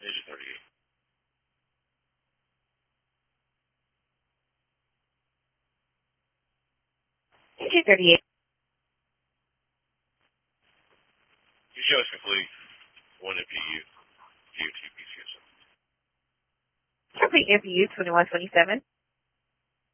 Agent 38. Agent 38. You show us complete. 1 MPU. GOT PCS. Complete MPU 2127.